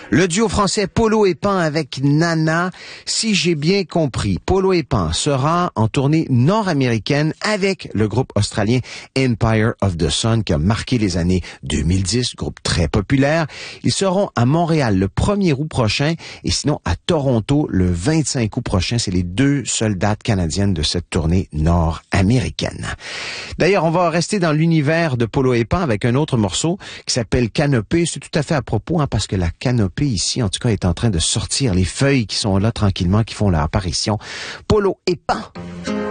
Le duo français Polo et Pan avec Nana. Si j'ai bien compris, Polo et Pan sera en tournée nord-américaine avec le groupe australien Empire of the Sun qui a marqué les années 2010, groupe très populaire. Ils seront à Montréal le 1er août prochain et sinon à Toronto le 25 août prochain. C'est les deux seules dates canadiennes de cette tournée nord-américaine. D'ailleurs, on va rester dans l'univers de Polo et Pan avec un autre morceau qui s'appelle Canopée. C'est tout à fait à propos, parce que la canopée ici, en tout cas, est en train de sortir les feuilles qui sont là tranquillement, qui font leur apparition. Polo et Pan.